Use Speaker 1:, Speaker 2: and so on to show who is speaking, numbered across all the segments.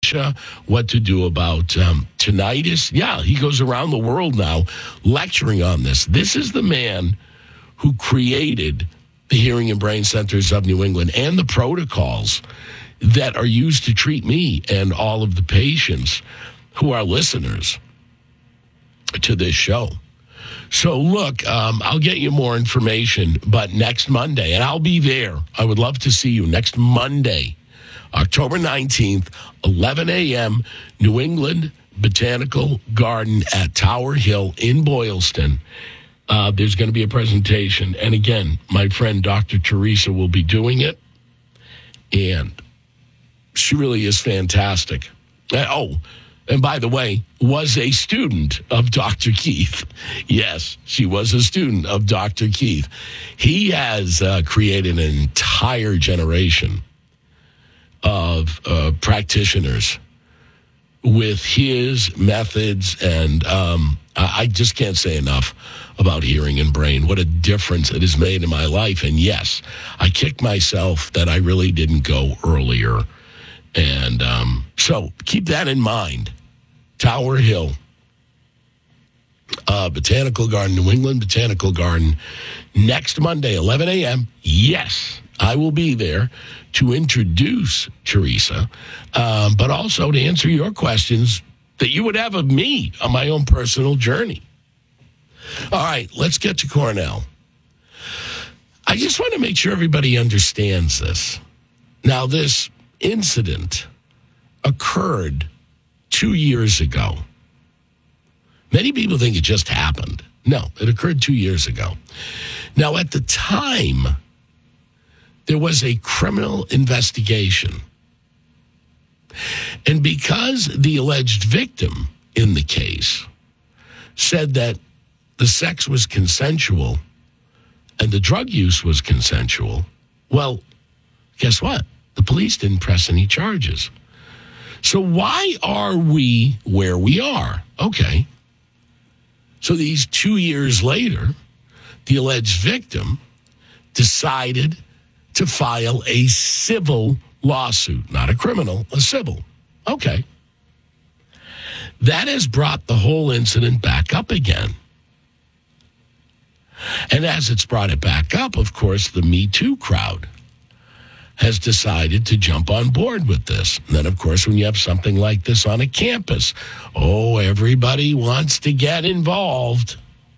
Speaker 1: dementia, what to do about tinnitus. Yeah, he goes around the world now lecturing on this. This is the man who created the Hearing and Brain Centers of New England and the protocols that are used to treat me and all of the patients who are listeners to this show. So, look, I'll get you more information, but next Monday, and I'll be there. I would love to see you next Monday, October 19th, 11 a.m., New England Botanical Garden at Tower Hill in Boylston. There's going to be a presentation. And again, my friend Dr. Teresa will be doing it. And she really is fantastic. And by the way, was a student of Dr. Keith. Yes, she was a student of Dr. Keith. He has created an entire generation of practitioners with his methods, and I just can't say enough about hearing and brain. What a difference it has made in my life. And yes, I kicked myself that I really didn't go earlier. And so keep that in mind. Tower Hill, Botanical Garden, New England Botanical Garden, next Monday, 11 a.m. Yes, I will be there to introduce Teresa, but also to answer your questions that you would have of me on my own personal journey. All right, let's get to Cornell. I just want to make sure everybody understands this. Now, this incident occurred 2 years ago. Many people think it just happened. No, it occurred 2 years ago. Now, at the time, there was a criminal investigation. And because the alleged victim in the case said that the sex was consensual and the drug use was consensual, well, guess what? The police didn't press any charges. So why are we where we are? Okay. So these 2 years later, the alleged victim decided to file a civil lawsuit, not a criminal, a civil. Okay. That has brought the whole incident back up again. And as it's brought it back up, of course, the Me Too crowd has decided to jump on board with this. And then, of course, when you have something like this on a campus, everybody wants to get involved.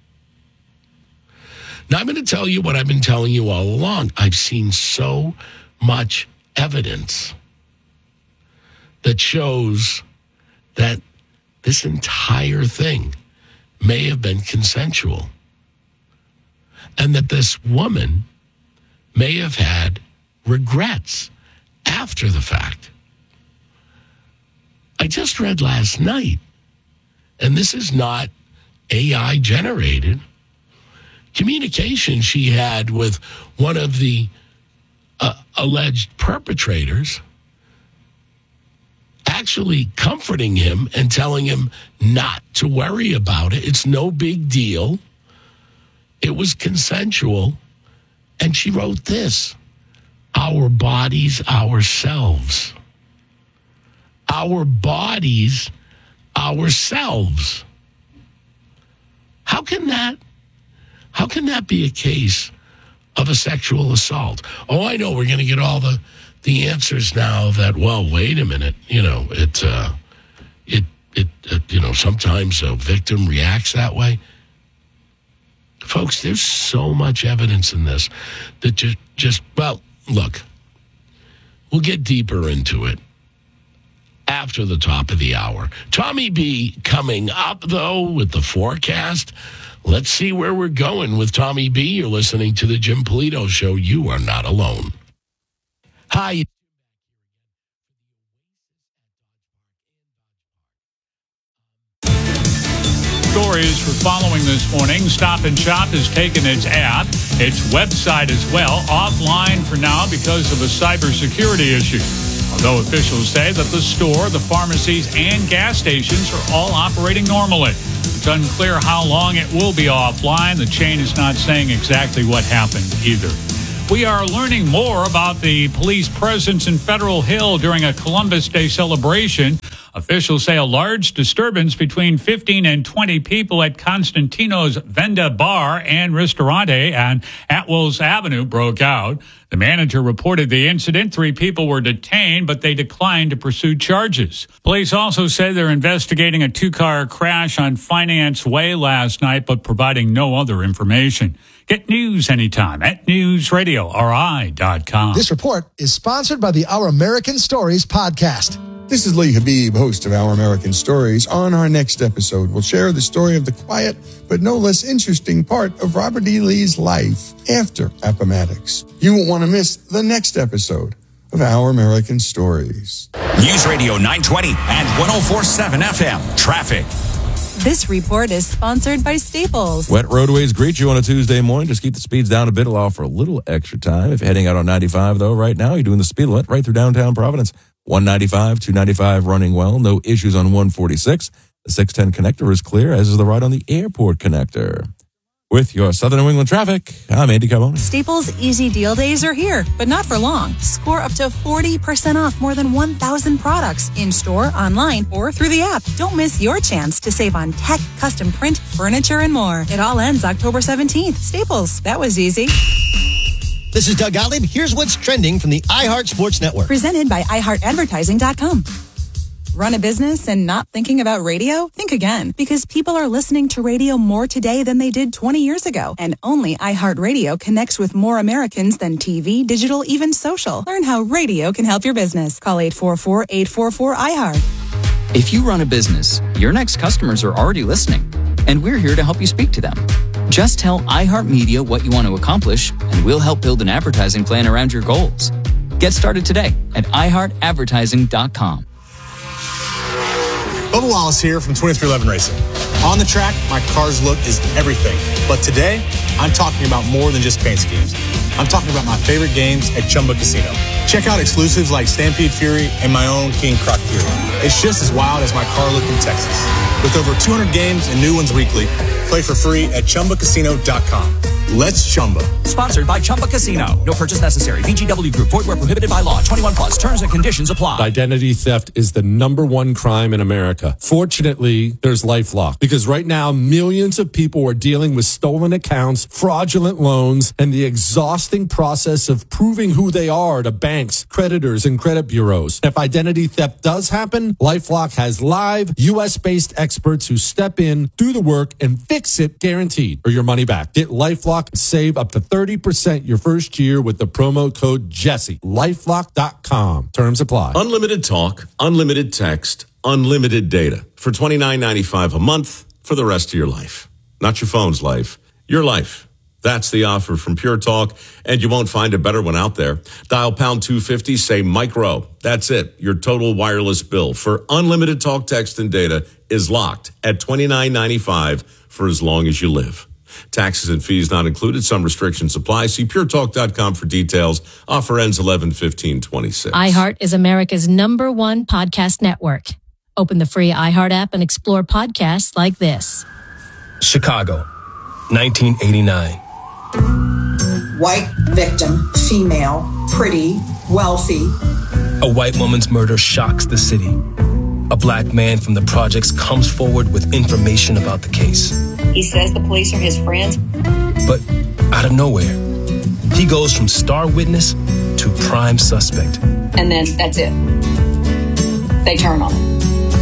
Speaker 1: Now, I'm going to tell you what I've been telling you all along. I've seen so much evidence that shows that this entire thing may have been consensual, and that this woman may have had regrets after the fact. I just read last night, and this is not AI generated, communication she had with one of the alleged perpetrators, actually comforting him and telling him not to worry about it. It's no big deal. It was consensual. And she wrote this: our bodies, ourselves. Our bodies, ourselves. How can that be a case of a sexual assault? Oh, I know we're going to get all the answers now that, well, wait a minute, sometimes a victim reacts that way. Folks, there's so much evidence in this that look, we'll get deeper into it after the top of the hour. Tommy B coming up, though, with the forecast. Let's see where we're going with Tommy B. You're listening to the Jim Polito Show. You are not alone. Hi.
Speaker 2: Stories for following this morning. Stop and Shop has taken its app, its website as well, offline for now because of a cybersecurity issue. Although officials say that the store, the pharmacies, and gas stations are all operating normally. It's unclear how long it will be offline. The chain is not saying exactly what happened either. We are learning more about the police presence in Federal Hill during a Columbus Day celebration. Officials say a large disturbance between 15 and 20 people at Constantino's Venda Bar and Ristorante on Atwells Avenue broke out. The manager reported the incident. 3 people were detained, but they declined to pursue charges. Police also say they're investigating a 2-car crash on Finance Way last night, but providing no other information. Get news anytime at newsradiori.com.
Speaker 3: This report is sponsored by the Our American Stories podcast.
Speaker 4: This is Lee Habib, host of Our American Stories. On our next episode, we'll share the story of the quiet but no less interesting part of Robert E. Lee's life after Appomattox. You won't want to miss the next episode of Our American Stories.
Speaker 5: News Radio 920 and 104.7 FM. Traffic.
Speaker 6: This report is sponsored by Staples.
Speaker 7: Wet roadways greet you on a Tuesday morning. Just keep the speeds down a bit. Allow for a little extra time. If you're heading out on 95, though, right now, you're doing the speed limit right through downtown Providence. 195, 295 running well. No issues on 146. The 610 connector is clear, as is the ride on the airport connector. With your Southern New England traffic, I'm Andy Carbone.
Speaker 6: Staples Easy Deal Days are here, but not for long. Score up to 40% off more than 1,000 products in-store, online, or through the app. Don't miss your chance to save on tech, custom print, furniture, and more. It all ends October 17th. Staples, that was easy.
Speaker 8: This is Doug Gottlieb. Here's what's trending from the iHeart Sports Network.
Speaker 6: Presented by iHeartAdvertising.com. Run a business and not thinking about radio? Think again, because people are listening to radio more today than they did 20 years ago. And only iHeartRadio connects with more Americans than TV, digital, even social. Learn how radio can help your business. Call 844-844-iHeart.
Speaker 9: If you run a business, your next customers are already listening, and we're here to help you speak to them. Just tell iHeartMedia what you want to accomplish, and we'll help build an advertising plan around your goals. Get started today at iHeartAdvertising.com.
Speaker 10: Bubba Wallace here from 2311 Racing. On the track, my car's look is everything. But today, I'm talking about more than just paint schemes. I'm talking about my favorite games at Chumba Casino. Check out exclusives like Stampede Fury and my own King Croc Fury. It's just as wild as my car look in Texas. With over 200 games and new ones weekly, play for free at ChumbaCasino.com. Let's Chumba.
Speaker 5: Sponsored by Chumba Casino. No purchase necessary. VGW Group. Void where prohibited by law. 21 plus. Terms and conditions apply.
Speaker 11: Identity theft is the #1 crime in America. Fortunately, there's LifeLock, because right now millions of people are dealing with stolen accounts, fraudulent loans, and the exhausting process of proving who they are to banks, creditors, and credit bureaus. If identity theft does happen, LifeLock has live U.S.-based experts who step in, do the work, and fix it, guaranteed, or your money back. Get LifeLock and save up to 30% your first year with the promo code Jesse. LifeLock.com. Terms apply.
Speaker 12: Unlimited talk, unlimited text, unlimited data for $29.95 a month for the rest of your life. Not your phone's life, your life. That's the offer from Pure Talk, and you won't find a better one out there. Dial pound 250, say micro. That's it. Your total wireless bill for unlimited talk, text, and data is locked at $29.95 for as long as you live. Taxes and fees not included. Some restrictions apply. See puretalk.com for details. Offer ends 11/15/26.
Speaker 13: iHeart is America's #1 podcast network. Open the free iHeart app and explore podcasts like this.
Speaker 14: Chicago, 1989.
Speaker 15: White victim, female, pretty, wealthy.
Speaker 14: A white woman's murder shocks the city. A black man from the projects comes forward with information about the case.
Speaker 16: He says the police are his friends.
Speaker 14: But out of nowhere, he goes from star witness to prime suspect.
Speaker 16: And then that's it. They turn on him.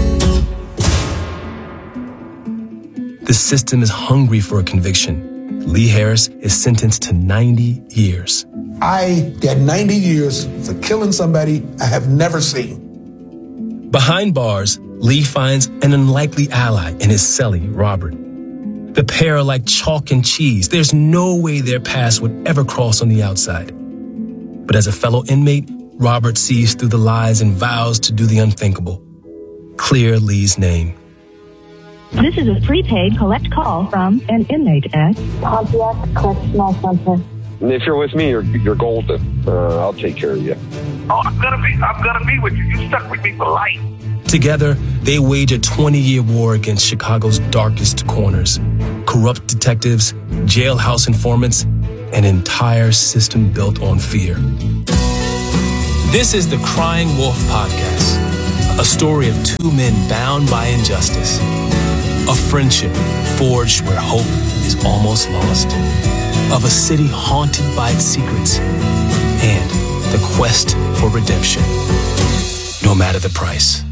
Speaker 14: The system is hungry for a conviction. Lee Harris is sentenced to 90 years.
Speaker 17: I get 90 years for killing somebody I have never seen.
Speaker 14: Behind bars, Lee finds an unlikely ally in his cellie, Robert. The pair are like chalk and cheese. There's no way their paths would ever cross on the outside. But as a fellow inmate, Robert sees through the lies and vows to do the unthinkable. Clear Lee's name.
Speaker 18: This is a prepaid collect call from an inmate at
Speaker 19: Pontiac Correctional Center.
Speaker 20: If you're with me, you're golden. I'll take care of you.
Speaker 21: Oh, I'm gonna be with you. You stuck with me for life.
Speaker 14: Together, they wage a 20-year war against Chicago's darkest corners. Corrupt detectives, jailhouse informants, an entire system built on fear. This is the Crying Wolf Podcast, a story of two men bound by injustice, a friendship forged where hope is almost lost, of a city haunted by its secrets, and the quest for redemption, no matter the price.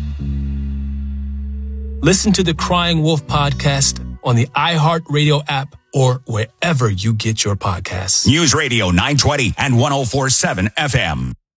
Speaker 14: Listen to the Crying Wolf Podcast on the iHeartRadio app or wherever you get your podcasts.
Speaker 5: News Radio 920 and 104.7 FM.